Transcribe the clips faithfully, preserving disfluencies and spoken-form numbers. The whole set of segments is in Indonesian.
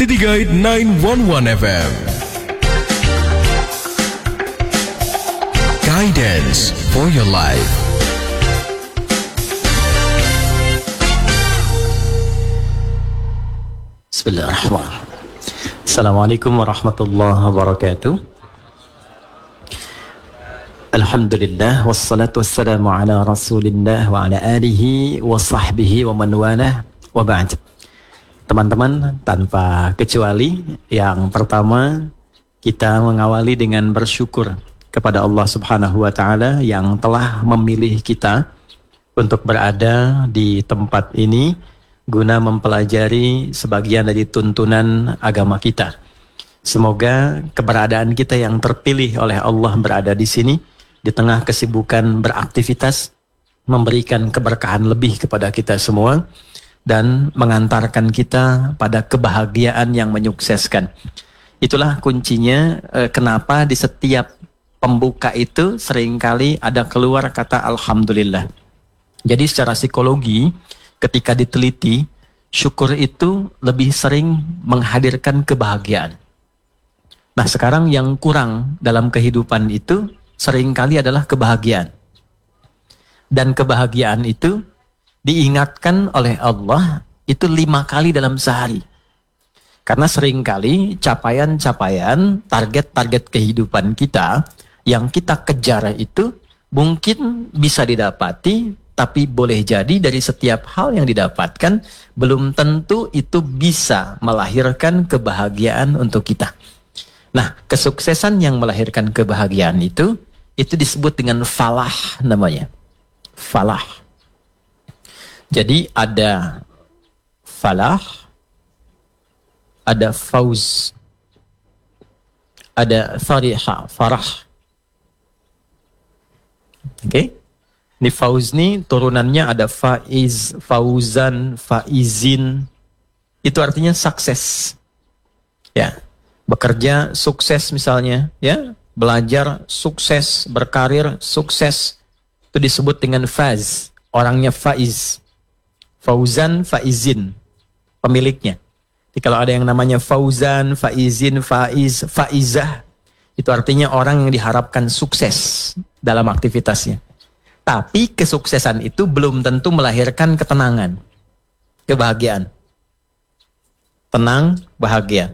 City Guide sembilan satu satu F M. Guidance for your life. Bismillahirrahmanirrahim. Assalamualaikum warahmatullahi wabarakatuh. Alhamdulillah wassalatu wassalamu ala Rasulillah wa ala alihi wa sahbihi wa man walah wa ba'd. Teman-teman, tanpa kecuali yang pertama kita mengawali dengan bersyukur kepada Allah Subhanahu wa taala yang telah memilih kita untuk berada di tempat ini guna mempelajari sebagian dari tuntunan agama kita. Semoga keberadaan kita yang terpilih oleh Allah berada di sini di tengah kesibukan beraktivitas memberikan keberkahan lebih kepada kita semua dan mengantarkan kita pada kebahagiaan yang menyukseskan. Itulah kuncinya eh, kenapa di setiap pembuka itu seringkali ada keluar kata Alhamdulillah. Jadi secara psikologi ketika diteliti, syukur itu lebih sering menghadirkan kebahagiaan. Nah, sekarang yang kurang dalam kehidupan itu seringkali adalah kebahagiaan. Dan kebahagiaan itu diingatkan oleh Allah itu lima kali dalam sehari. Karena seringkali capaian-capaian, target-target kehidupan kita yang kita kejar itu mungkin bisa didapati, tapi boleh jadi dari setiap hal yang didapatkan belum tentu itu bisa melahirkan kebahagiaan untuk kita. Nah, kesuksesan yang melahirkan kebahagiaan itu itu disebut dengan falah namanya. Falah. Jadi ada falah, ada fauz, ada fariha, farah. Oke? Okay? Ini fauz nih turunannya ada faiz, fauzan, faizin. Itu artinya sukses. Ya. Bekerja sukses misalnya, ya. Belajar sukses, berkarir sukses. Itu disebut dengan faz. Orangnya faiz. Fauzan, faizin. Pemiliknya. Jadi kalau ada yang namanya fauzan, faizin, faiz, faizah, itu artinya orang yang diharapkan sukses dalam aktivitasnya. Tapi kesuksesan itu belum tentu melahirkan ketenangan, kebahagiaan. Tenang, bahagia.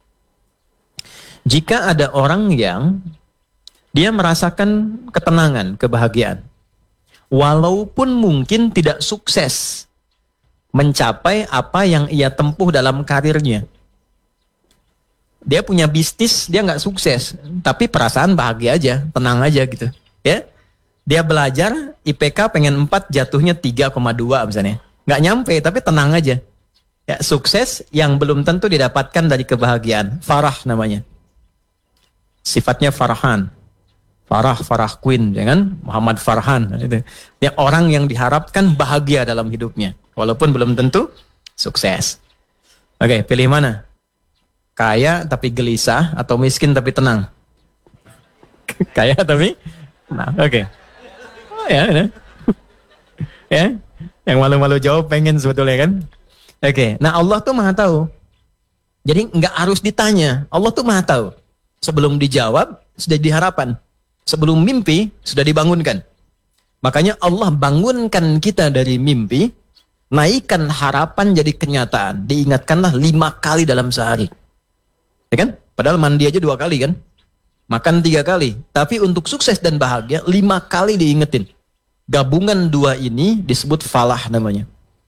Jika ada orang yang dia merasakan ketenangan, kebahagiaan, walaupun mungkin tidak sukses mencapai apa yang ia tempuh dalam karirnya. Dia punya bisnis, dia nggak sukses, tapi perasaan bahagia aja, tenang aja gitu. Ya, dia belajar, I P K pengen empat, jatuhnya tiga koma dua misalnya. Nggak nyampe, tapi tenang aja. Ya, sukses yang belum tentu didapatkan dari kebahagiaan. Farah namanya. Sifatnya Farhan. Farah, Farah Queen, jangan Muhammad Farhan. Itu. Ya, orang yang diharapkan bahagia dalam hidupnya. Walaupun belum tentu sukses. Oke, pilih mana? Kaya tapi gelisah atau miskin tapi tenang? Kaya tapi tenang. Oke. Oh, ya, ya. Ya, yang malu-malu jawab pengen sebetulnya kan? Oke, nah Allah tuh maha tahu. Jadi nggak harus ditanya, Allah tuh maha tahu. Sebelum dijawab, sudah diharapan. Sebelum mimpi, sudah dibangunkan. Makanya Allah bangunkan kita dari mimpi, naikkan harapan jadi kenyataan. Diingatkanlah lima kali dalam sehari. Ya kan? Padahal mandi aja dua kali kan? Makan tiga kali. Tapi untuk sukses dan bahagia, lima kali diingetin. Gabungan dua ini disebut falah namanya.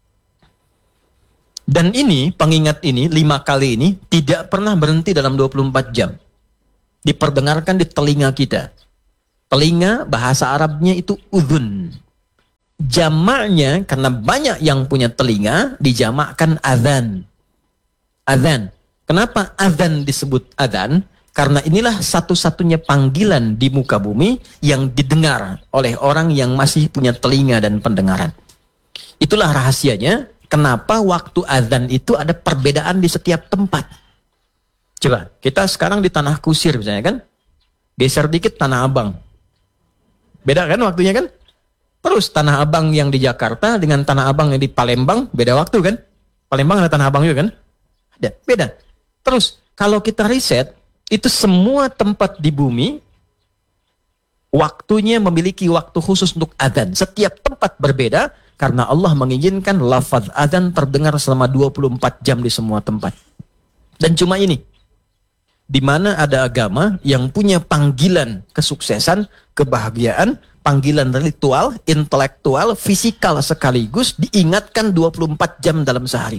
Dan ini, pengingat ini, lima kali ini, tidak pernah berhenti dalam dua puluh empat jam. Diperdengarkan di telinga kita. Telinga bahasa Arabnya itu udhun. Jamaknya karena banyak yang punya telinga dijamakkan adzan. Adzan. Kenapa adzan disebut adzan? Karena inilah satu-satunya panggilan di muka bumi yang didengar oleh orang yang masih punya telinga dan pendengaran. Itulah rahasianya kenapa waktu adzan itu ada perbedaan di setiap tempat. Coba, kita sekarang di Tanah Kusir misalnya kan, geser dikit Tanah Abang. Beda kan waktunya kan? Terus Tanah Abang yang di Jakarta dengan Tanah Abang yang di Palembang, beda waktu kan? Palembang ada Tanah Abang juga kan? Ada, beda. Terus, kalau kita riset, itu semua tempat di bumi, waktunya memiliki waktu khusus untuk adzan. Setiap tempat berbeda, karena Allah mengizinkan lafaz adzan terdengar selama dua puluh empat jam di semua tempat. Dan cuma ini, di mana ada agama yang punya panggilan kesuksesan, kebahagiaan, panggilan ritual, intelektual, fisikal sekaligus, diingatkan dua puluh empat jam dalam sehari.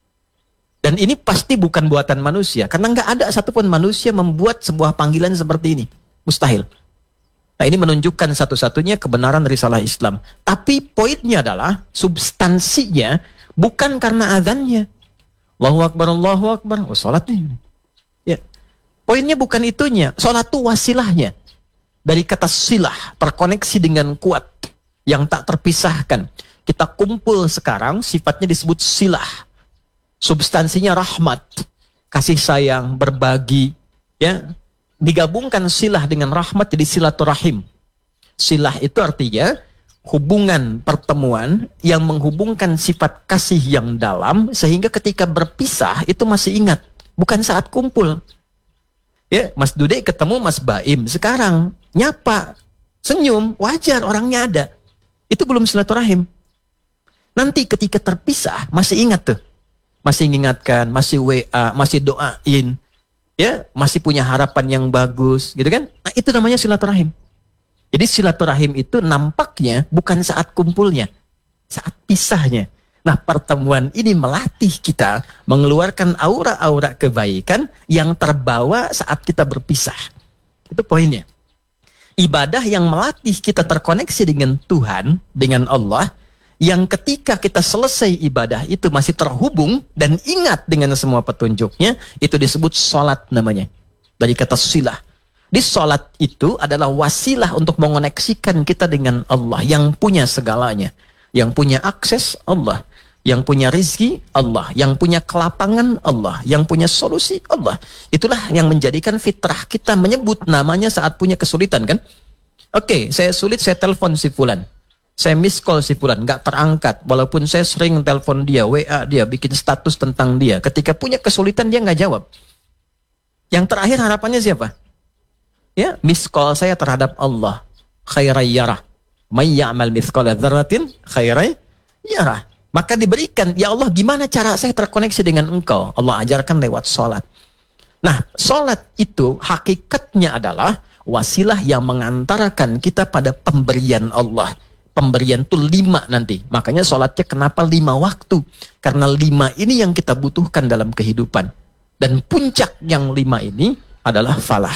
Dan ini pasti bukan buatan manusia, karena nggak ada satupun manusia membuat sebuah panggilan seperti ini. Mustahil. Nah, ini menunjukkan satu-satunya kebenaran risalah Islam. Tapi poinnya adalah, substansinya bukan karena azannya. Allahu Akbar, Allahu Akbar, oh, sholatnya. Ya. Poinnya bukan itunya, sholat itu wasilahnya. Dari kata silah, terkoneksi dengan kuat, yang tak terpisahkan. Kita kumpul sekarang, sifatnya disebut silah. Substansinya rahmat, kasih sayang, berbagi, ya. Digabungkan silah dengan rahmat jadi silaturahim. Silah itu artinya hubungan pertemuan yang menghubungkan sifat kasih yang dalam sehingga ketika berpisah itu masih ingat, bukan saat kumpul. Ya, Mas Dude ketemu Mas Baim sekarang, nyapa, senyum, wajar orangnya ada. Itu belum silaturahim. Nanti ketika terpisah masih ingat tuh. Masih mengingatkan, masih W A, masih doain, ya, masih punya harapan yang bagus, gitu kan? Nah, itu namanya silaturahim. Jadi silaturahim itu nampaknya bukan saat kumpulnya, saat pisahnya. Nah, pertemuan ini melatih kita mengeluarkan aura-aura kebaikan yang terbawa saat kita berpisah. Itu poinnya. Ibadah yang melatih kita terkoneksi dengan Tuhan, dengan Allah, yang ketika kita selesai ibadah itu masih terhubung dan ingat dengan semua petunjuknya, itu disebut sholat namanya. Dari kata silah. Di sholat itu adalah wasilah untuk mengoneksikan kita dengan Allah yang punya segalanya. Yang punya akses Allah. Yang punya rizki Allah. Yang punya kelapangan Allah. Yang punya solusi Allah. Itulah yang menjadikan fitrah kita menyebut namanya saat punya kesulitan kan. Oke, saya sulit, saya telepon si fulan. Saya miss call si fulan, nggak terangkat. Walaupun saya sering telepon dia, W A dia, bikin status tentang dia. Ketika punya kesulitan dia nggak jawab. Yang terakhir harapannya siapa? Ya, miss call saya terhadap Allah. Khairai yarah. May ya'mal mithqala dzarratin khairai yarah. Maka diberikan, ya Allah gimana cara saya terkoneksi dengan engkau? Allah ajarkan lewat sholat. Nah, sholat itu hakikatnya adalah wasilah yang mengantarkan kita pada pemberian Allah. Pemberian itu lima nanti. Makanya sholatnya kenapa lima waktu? Karena lima ini yang kita butuhkan dalam kehidupan. Dan puncak yang lima ini adalah falah.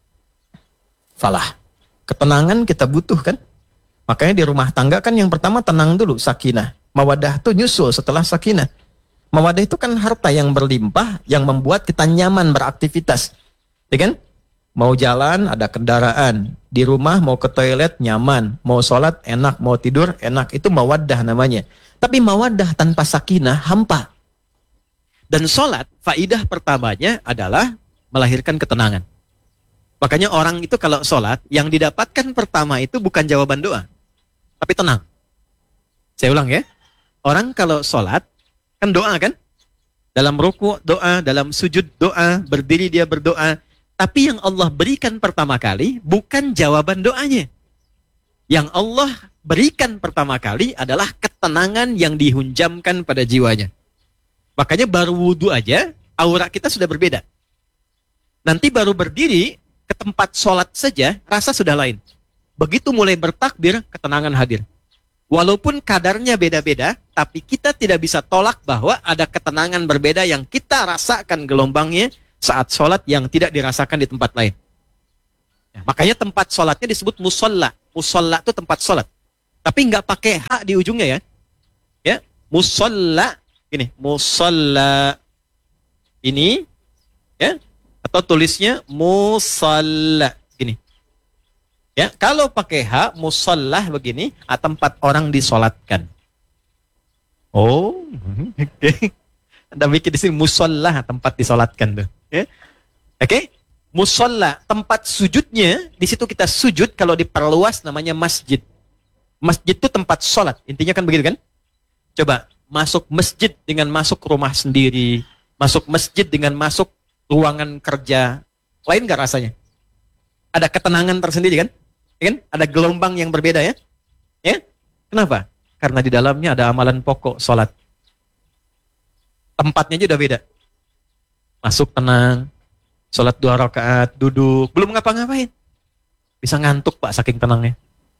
Falah. Ketenangan kita butuhkan. Makanya di rumah tangga kan yang pertama tenang dulu, sakinah. Mawadah itu nyusul setelah sakinah. Mawadah itu kan harta yang berlimpah, yang membuat kita nyaman beraktivitas. Ya kan? Mau jalan, ada kendaraan. Di rumah mau ke toilet, nyaman. Mau sholat, enak. Mau tidur, enak. Itu mawaddah namanya. Tapi mawaddah tanpa sakinah, hampa. Dan sholat, faidah pertamanya adalah melahirkan ketenangan. Makanya orang itu kalau sholat, yang didapatkan pertama itu bukan jawaban doa. Tapi tenang. Saya ulang ya. Orang kalau sholat, kan doa kan? Dalam ruku doa, dalam sujud doa, berdiri dia berdoa. Tapi yang Allah berikan pertama kali bukan jawaban doanya. Yang Allah berikan pertama kali adalah ketenangan yang dihunjamkan pada jiwanya. Makanya baru wudhu aja, aura kita sudah berbeda. Nanti baru berdiri ke tempat sholat saja, rasa sudah lain. Begitu mulai bertakbir, ketenangan hadir. Walaupun kadarnya beda-beda, tapi kita tidak bisa tolak bahwa ada ketenangan berbeda yang kita rasakan gelombangnya saat sholat yang tidak dirasakan di tempat lain. Ya, makanya tempat sholatnya disebut musolla. Musolla itu tempat sholat. Tapi nggak pakai hak di ujungnya ya. Ya, musolla ini, musolla ini, ya, atau tulisnya musalla ini. Ya, kalau pakai hak musolla begini, ah, tempat orang disolatkan. Oh, oke. Okay. Anda bikin di sini musolla, tempat disolatkan tuh. Ya. Oke, okay? Musolla, tempat sujudnya, di situ kita sujud, kalau diperluas namanya masjid. Masjid itu tempat sholat, intinya kan begitu kan? Coba, masuk masjid dengan masuk rumah sendiri, masuk masjid dengan masuk ruangan kerja, lain nggak rasanya? Ada ketenangan tersendiri kan? Ya kan? Ada gelombang yang berbeda ya? Ya? Kenapa? Karena di dalamnya ada amalan pokok, sholat. Tempatnya aja udah beda. Masuk tenang, sholat dua rakaat, duduk, belum ngapa-ngapain. Bisa ngantuk Pak saking tenangnya.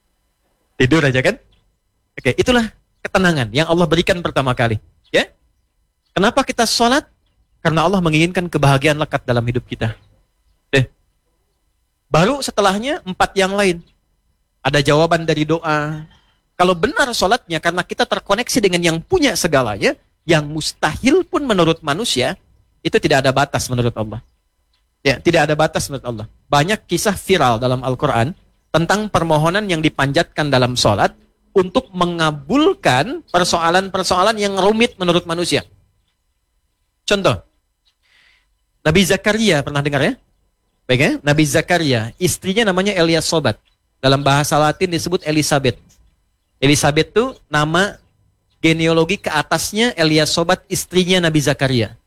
Tidur aja kan? Oke, itulah ketenangan yang Allah berikan pertama kali. Ya? Kenapa kita sholat? Karena Allah menginginkan kebahagiaan lekat dalam hidup kita. Eh. Baru setelahnya empat yang lain. Ada jawaban dari doa. Kalau benar sholatnya karena kita terkoneksi dengan yang punya segalanya, yang mustahil pun menurut manusia, itu tidak ada batas menurut Allah. Ya, tidak ada batas menurut Allah. Banyak kisah viral dalam Al-Quran tentang permohonan yang dipanjatkan dalam sholat untuk mengabulkan persoalan-persoalan yang rumit menurut manusia. Contoh, Nabi Zakaria, pernah dengar ya? Baik ya? Nabi Zakaria, istrinya namanya Eliasobat. Dalam bahasa Latin disebut Elizabeth. Elizabeth itu nama genealogi ke atasnya Eliasobat, istrinya Nabi Zakaria.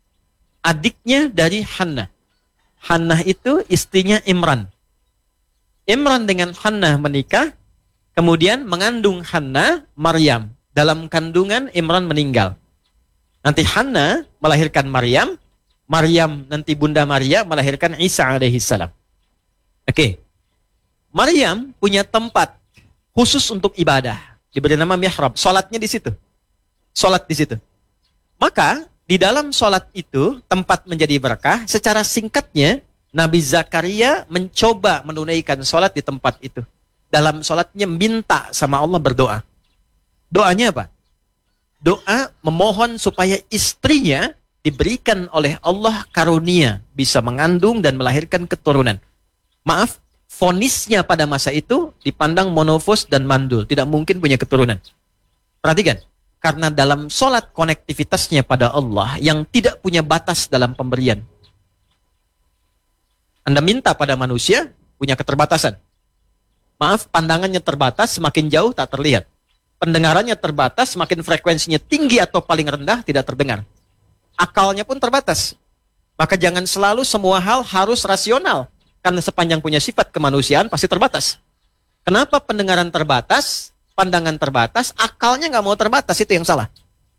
Adiknya dari Hannah. Hannah itu istrinya Imran. Imran dengan Hannah menikah, kemudian mengandung Hannah, Maryam. Dalam kandungan Imran meninggal. Nanti Hannah melahirkan Maryam, Maryam nanti Bunda Maria melahirkan Isa alaihissalam. Oke. Okay. Maryam punya tempat khusus untuk ibadah. Diberi nama mihrab. Salatnya di situ. Salat di situ. Maka di dalam salat itu tempat menjadi berkah. Secara singkatnya Nabi Zakaria mencoba menunaikan salat di tempat itu. Dalam salatnya minta sama Allah berdoa. Doanya apa? Doa memohon supaya istrinya diberikan oleh Allah karunia bisa mengandung dan melahirkan keturunan. Maaf, vonisnya pada masa itu dipandang monofos dan mandul, tidak mungkin punya keturunan. Perhatikan, karena dalam sholat konektivitasnya pada Allah yang tidak punya batas dalam pemberian. Anda minta pada manusia, punya keterbatasan. Maaf, pandangannya terbatas, semakin jauh tak terlihat. Pendengarannya terbatas, semakin frekuensinya tinggi atau paling rendah, tidak terdengar. Akalnya pun terbatas. Maka jangan selalu semua hal harus rasional. Karena sepanjang punya sifat kemanusiaan pasti terbatas. Kenapa pendengaran terbatas, pandangan terbatas, akalnya nggak mau terbatas, itu yang salah.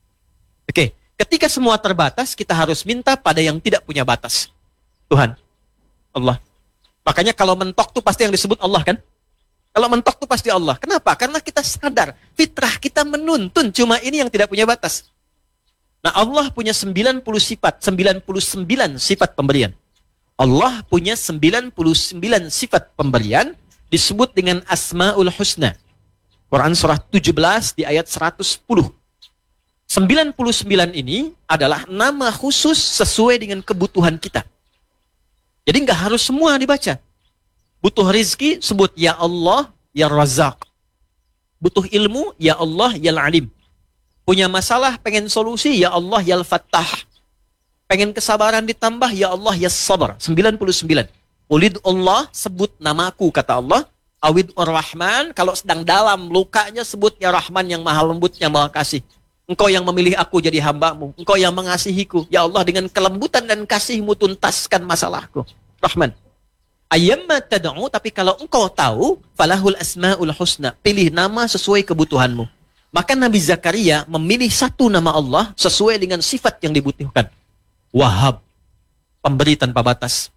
Oke, ketika semua terbatas, kita harus minta pada yang tidak punya batas. Tuhan, Allah. Makanya kalau mentok tuh pasti yang disebut Allah kan? Kalau mentok tuh pasti Allah. Kenapa? Karena kita sadar, fitrah kita menuntun, cuma ini yang tidak punya batas. Nah, Allah punya sembilan puluh sifat, sembilan puluh sembilan sifat pemberian. Allah punya sembilan puluh sembilan sifat pemberian, disebut dengan Asmaul Husna. Quran surah tujuh belas di ayat seratus sepuluh. sembilan puluh sembilan ini adalah nama khusus sesuai dengan kebutuhan kita. Jadi nggak harus semua dibaca. Butuh rizki, sebut Ya Allah, Ya Razak. Butuh ilmu, Ya Allah, Ya Alim. Punya masalah, pengen solusi, Ya Allah, Ya Fattah. Pengen kesabaran ditambah, Ya Allah, Ya Sabar. sembilan puluh sembilan. Ulid Allah, sebut namaku, kata Allah. Awid Ar-Rahman, kalau sedang dalam lukanya, sebut Ya Rahman yang maha lembut, yang maha kasih. Engkau yang memilih aku jadi hambamu. Engkau yang mengasihiku. Ya Allah, dengan kelembutan dan kasihmu tuntaskan masalahku. Rahman. Ayyamma tad'u, tapi kalau engkau tahu, falahul asma'ul husna. Pilih nama sesuai kebutuhanmu. Maka Nabi Zakaria memilih satu nama Allah sesuai dengan sifat yang dibutuhkan. Wahab, pemberi tanpa batas.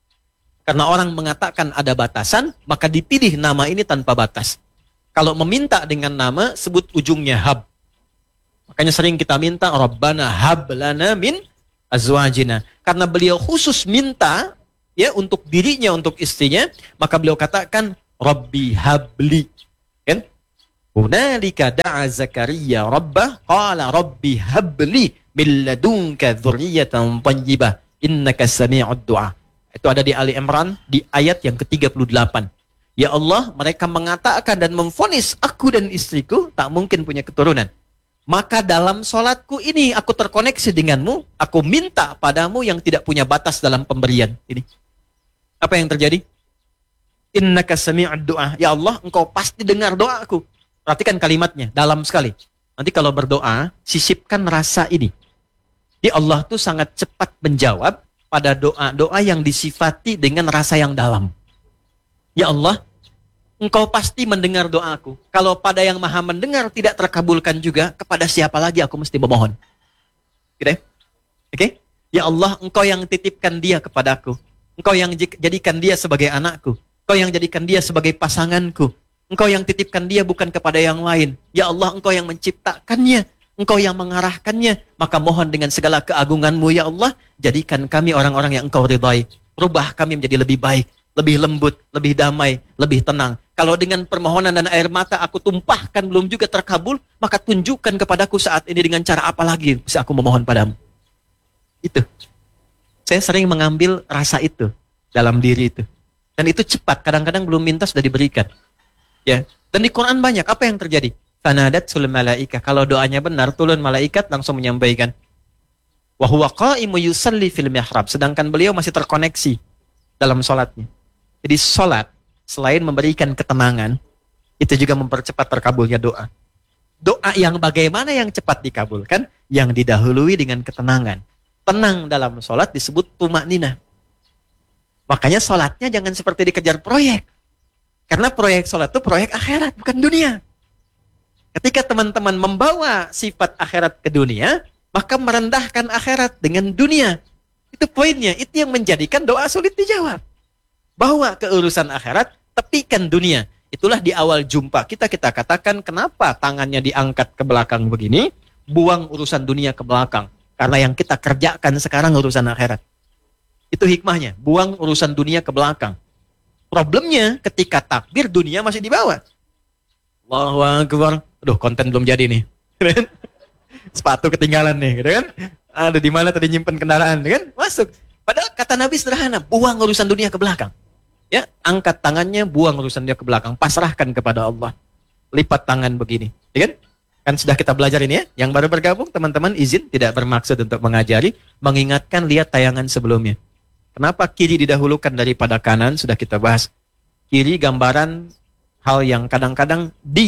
Karena orang mengatakan ada batasan, maka dipilih nama ini tanpa batas. Kalau meminta dengan nama, sebut ujungnya hab. Makanya sering kita minta, Rabbana hab lana min azwajina. Karena beliau khusus minta ya untuk dirinya, untuk istrinya, maka beliau katakan, Rabbi habli. Kan? Hunalika da'a Zakaria Rabbah, qala Rabbi habli min ladunka dzurriyyatan thayyibah innaka sami'ud du'a. Itu ada di Ali Imran di ayat yang ke tiga puluh delapan. Ya Allah, mereka mengatakan dan memvonis aku dan istriku tak mungkin punya keturunan. Maka dalam sholatku ini aku terkoneksi denganmu, aku minta padamu yang tidak punya batas dalam pemberian. Ini apa yang terjadi? Innaka sami'ud du'a. Ya Allah, engkau pasti dengar doaku. Perhatikan kalimatnya, dalam sekali. Nanti kalau berdoa, sisipkan rasa ini. Ya Allah tuh sangat cepat menjawab, pada doa-doa yang disifati dengan rasa yang dalam. Ya Allah, Engkau pasti mendengar doaku. Kalau pada yang maha mendengar tidak terkabulkan juga, kepada siapa lagi aku mesti memohon? Gitu ya? Oke? Ya Allah, Engkau yang titipkan dia kepadaku. Engkau yang jadikan dia sebagai anakku. Engkau yang jadikan dia sebagai pasanganku. Engkau yang titipkan dia bukan kepada yang lain. Ya Allah, Engkau yang menciptakannya. Engkau yang mengarahkannya. Maka mohon dengan segala keagunganmu, ya Allah, jadikan kami orang-orang yang Engkau ridhai. Rubah kami menjadi lebih baik, lebih lembut, lebih damai, lebih tenang. Kalau dengan permohonan dan air mata aku tumpahkan belum juga terkabul, maka tunjukkan kepadaku saat ini dengan cara apa lagi bisa aku memohon padamu. Itu. Saya sering mengambil rasa itu dalam diri itu. Dan itu cepat, kadang-kadang belum minta sudah diberikan. Ya. Dan di Quran banyak, apa yang terjadi? Fanadatul malaika. Kalau doanya benar, turun malaikat langsung menyampaikan. Wa huwa qa'imu yusalli fil mihrab. Sedangkan beliau masih terkoneksi dalam sholatnya. Jadi sholat, selain memberikan ketenangan, itu juga mempercepat terkabulnya doa. Doa yang bagaimana yang cepat dikabulkan? Yang didahului dengan ketenangan. Tenang dalam sholat disebut tumakninah. Makanya sholatnya jangan seperti dikejar proyek. Karena proyek sholat itu proyek akhirat, bukan dunia. Ketika teman-teman membawa sifat akhirat ke dunia, maka merendahkan akhirat dengan dunia. Itu poinnya, itu yang menjadikan doa sulit dijawab. Bawa ke urusan akhirat, tepikan dunia. Itulah di awal jumpa kita, kita katakan kenapa tangannya diangkat ke belakang begini, buang urusan dunia ke belakang. Karena yang kita kerjakan sekarang urusan akhirat. Itu hikmahnya, buang urusan dunia ke belakang. Problemnya ketika takbir dunia masih dibawa. Allahu Akbar. Aduh, konten belum jadi nih. Sepatu ketinggalan nih, gitu kan? Aduh, di mana tadi nyimpen kendaraan, kan? Masuk. Padahal kata Nabi sederhana, buang urusan dunia ke belakang. Ya, angkat tangannya, buang urusan dia ke belakang, pasrahkan kepada Allah. Lipat tangan begini, ya kan? Kan sudah kita belajar ini ya. Yang baru bergabung, teman-teman izin tidak bermaksud untuk mengajari, mengingatkan lihat tayangan sebelumnya. Kenapa kiri didahulukan daripada kanan? Sudah kita bahas. Kiri gambaran hal yang kadang-kadang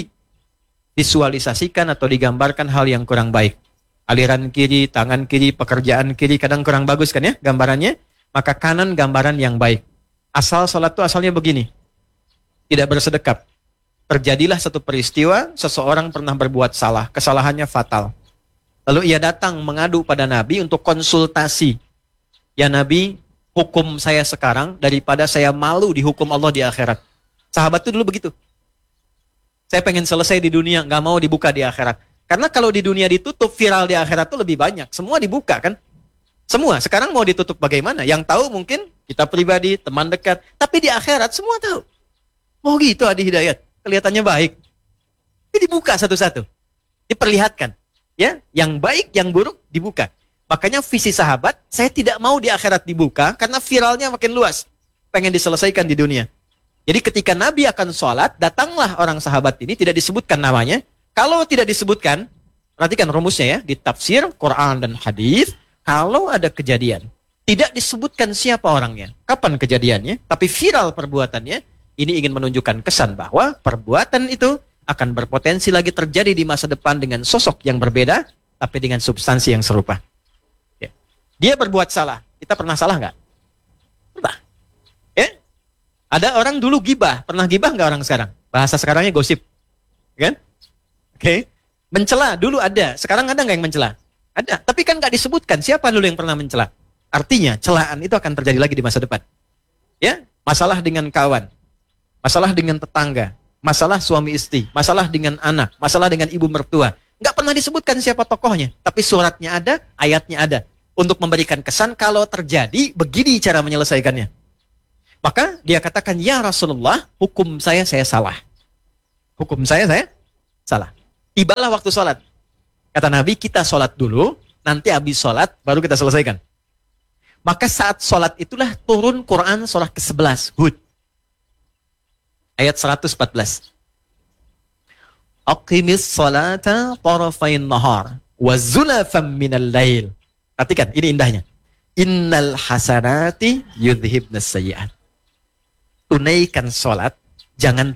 divisualisasikan atau digambarkan hal yang kurang baik. Aliran kiri, tangan kiri, pekerjaan kiri kadang kurang bagus kan ya gambarannya. Maka kanan gambaran yang baik. Asal sholat itu asalnya begini. Tidak bersedekap. Terjadilah satu peristiwa, seseorang pernah berbuat salah. Kesalahannya fatal. Lalu ia datang mengadu pada Nabi untuk konsultasi. Ya Nabi, hukum saya sekarang daripada saya malu dihukum Allah di akhirat. Sahabat itu dulu begitu. Saya pengen selesai di dunia, nggak mau dibuka di akhirat. Karena kalau di dunia ditutup, viral di akhirat itu lebih banyak. Semua dibuka kan? Semua. Sekarang mau ditutup bagaimana? Yang tahu mungkin kita pribadi, teman dekat. Tapi di akhirat semua tahu. Oh gitu Adi Hidayat. Kelihatannya baik. Ini dibuka satu-satu. Diperlihatkan. Ya, yang baik, yang buruk dibuka. Makanya visi sahabat, saya tidak mau di akhirat dibuka karena viralnya makin luas. Pengen diselesaikan di dunia. Jadi ketika Nabi akan sholat, datanglah orang sahabat ini, tidak disebutkan namanya. Kalau tidak disebutkan, perhatikan rumusnya ya, di tafsir, Quran dan hadis, kalau ada kejadian, tidak disebutkan siapa orangnya, kapan kejadiannya, tapi viral perbuatannya, ini ingin menunjukkan kesan bahwa perbuatan itu akan berpotensi lagi terjadi di masa depan dengan sosok yang berbeda, tapi dengan substansi yang serupa. Ya. Dia berbuat salah, kita pernah salah nggak? Pernah. Ya? Ada orang dulu gibah, pernah gibah nggak orang sekarang? Bahasa sekarangnya gosip, kan? Oke, okay. Mencela dulu ada, sekarang ada nggak yang mencela? Ada, tapi kan nggak disebutkan siapa dulu yang pernah mencela. Artinya celaan itu akan terjadi lagi di masa depan. Ya, masalah dengan kawan, masalah dengan tetangga, masalah suami istri, masalah dengan anak, masalah dengan ibu mertua. Nggak pernah disebutkan siapa tokohnya, tapi suratnya ada, ayatnya ada, untuk memberikan kesan kalau terjadi begini cara menyelesaikannya. Maka dia katakan, ya Rasulullah, hukum saya saya salah. Hukum saya saya salah. Tibalah waktu sholat. Kata Nabi, kita sholat dulu, nanti habis sholat, baru kita selesaikan. Maka saat sholat itulah turun Quran surah ke sebelas, Hud. Ayat seratus empat belas. Aqimis sholata tarafain nahar, wa zulafam minal lail. Perhatikan, ini indahnya. Innal hasanati yudhibnas sayyi'at. Tunaikan sholat, jangan